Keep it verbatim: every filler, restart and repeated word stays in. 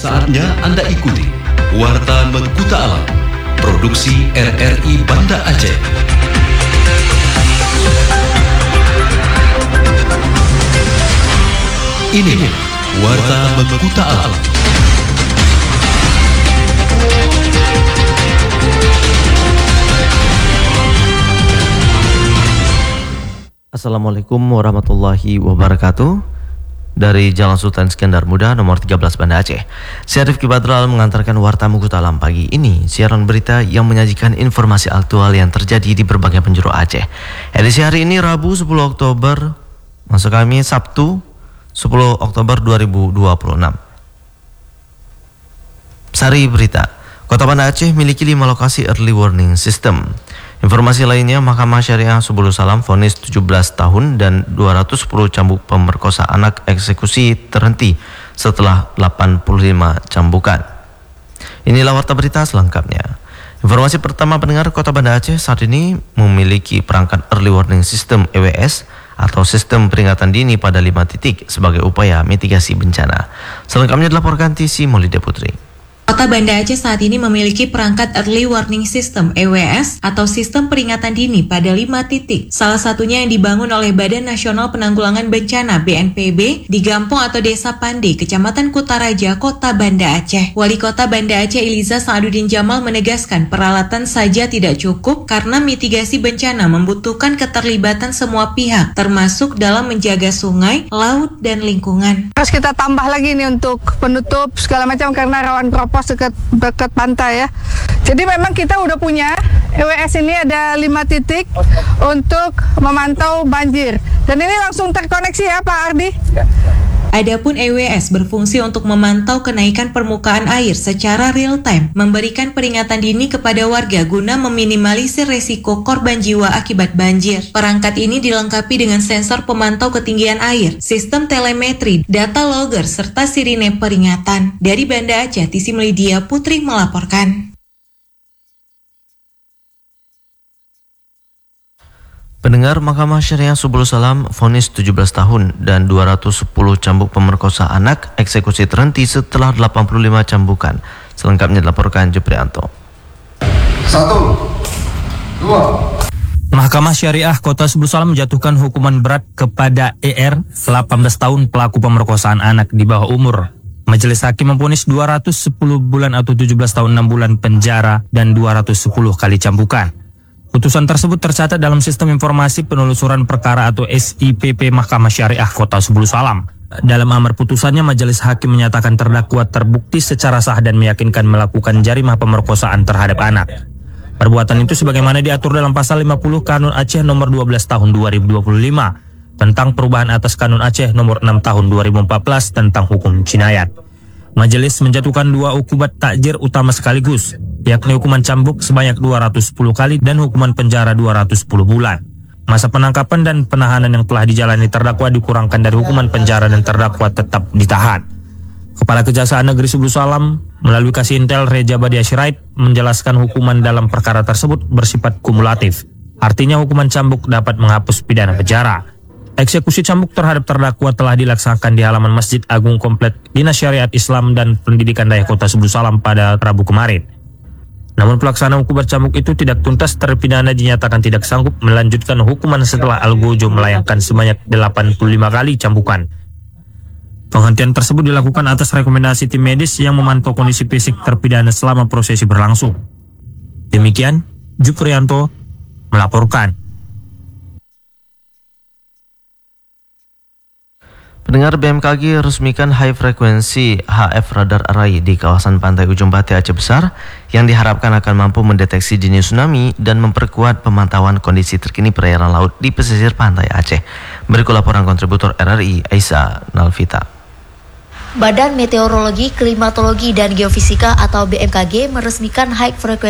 Saatnya Anda ikuti Warta Mekuta Alam, produksi R R I Banda Aceh. Ini Warta Mekuta Alam. Assalamualaikum warahmatullahi wabarakatuh. Dari Jalan Sultan Iskandar Muda nomor tiga belas Banda Aceh, saya Rifki Badral mengantarkan Warta Mekuta Alam pagi ini, siaran berita yang menyajikan informasi aktual yang terjadi di berbagai penjuru Aceh. Edisi hari ini Rabu sepuluh Oktober, maksud kami Sabtu sepuluh Oktober dua ribu dua puluh enam. Sari berita, Kota Banda Aceh memiliki lima lokasi early warning system. Informasi lainnya, Mahkamah Syariah Subul Salam vonis tujuh belas tahun dan dua ratus sepuluh cambuk pemerkosa anak eksekusi terhenti setelah delapan puluh lima cambukan. Inilah warta berita selengkapnya. Informasi pertama pendengar, Kota Banda Aceh saat ini memiliki perangkat early warning system E W S atau sistem peringatan dini pada lima titik sebagai upaya mitigasi bencana. Selengkapnya dilaporkan T C Maulida Putri. Kota Banda Aceh saat ini memiliki perangkat Early Warning System E W S atau sistem peringatan dini pada lima titik. Salah satunya yang dibangun oleh Badan Nasional Penanggulangan Bencana B N P B di Gampong atau Desa Pande, Kecamatan Kutaraja, Kota Banda Aceh. Wali Kota Banda Aceh Iliza Sa'aduddin Jamal menegaskan peralatan saja tidak cukup karena mitigasi bencana membutuhkan keterlibatan semua pihak, termasuk dalam menjaga sungai, laut, dan lingkungan. Terus kita tambah lagi nih untuk penutup segala macam karena rawan keropos dekat dekat pantai ya. Jadi memang kita udah punya E W S ini ada lima titik untuk memantau banjir. Dan ini langsung terkoneksi ya Pak Ardi? Ya. Adapun E W S berfungsi untuk memantau kenaikan permukaan air secara real time, memberikan peringatan dini kepada warga guna meminimalisir resiko korban jiwa akibat banjir. Perangkat ini dilengkapi dengan sensor pemantau ketinggian air, sistem telemetri, data logger, serta sirine peringatan. Dari Banda Aceh, T C Maulida Putri melaporkan. Pendengar, Mahkamah Syariah Subul Salam vonis tujuh belas tahun dan dua ratus sepuluh cambuk pemerkosa anak eksekusi terhenti setelah delapan puluh lima cambukan. Selengkapnya dilaporkan Jeprianto. Satu, dua. Mahkamah Syariah Kota Subul Salam menjatuhkan hukuman berat kepada E R, delapan belas tahun, pelaku pemerkosaan anak di bawah umur. Majelis Hakim memvonis dua ratus sepuluh bulan atau tujuh belas tahun enam bulan penjara dan dua ratus sepuluh kali cambukan. Putusan tersebut tercatat dalam Sistem Informasi Penelusuran Perkara atau S I P P Mahkamah Syariah Kota Subul Salam. Dalam amar putusannya, Majelis Hakim menyatakan terdakwa terbukti secara sah dan meyakinkan melakukan jarimah pemerkosaan terhadap anak. Perbuatan itu sebagaimana diatur dalam Pasal lima puluh Kanun Aceh nomor dua belas tahun dua ribu dua puluh lima tentang perubahan atas Kanun Aceh nomor enam tahun dua ribu empat belas tentang hukum jinayat. Majelis menjatuhkan dua hukuman takjir utama sekaligus, yakni hukuman cambuk sebanyak dua ratus sepuluh kali dan hukuman penjara dua ratus sepuluh bulan. Masa penangkapan dan penahanan yang telah dijalani terdakwa dikurangkan dari hukuman penjara dan terdakwa tetap ditahan. Kepala Kejaksaan Negeri Subul Salam melalui Kasih Intel Reja Badia Sirait menjelaskan hukuman dalam perkara tersebut bersifat kumulatif. Artinya hukuman cambuk dapat menghapus pidana penjara. Eksekusi cambuk terhadap terdakwa telah dilaksanakan di halaman Masjid Agung Komplek Dinas Syariat Islam dan Pendidikan Daya Kota Subul Salam pada Rabu kemarin. Namun pelaksanaan hukuman cambuk itu tidak tuntas, terpidana dinyatakan tidak sanggup melanjutkan hukuman setelah Algojo melayangkan sebanyak delapan puluh lima kali cambukan. Penghentian tersebut dilakukan atas rekomendasi tim medis yang memantau kondisi fisik terpidana selama prosesi berlangsung. Demikian, Juprianto melaporkan. Pendengar, B M K G resmikan high frekuensi H F radar array di kawasan pantai Ujung Pati Aceh Besar yang diharapkan akan mampu mendeteksi dini tsunami dan memperkuat pemantauan kondisi terkini perairan laut di pesisir pantai Aceh. Berikut laporan kontributor R R I Aisyah Nalvita. Badan Meteorologi, Klimatologi, dan Geofisika atau B M K G meresmikan high frekuensi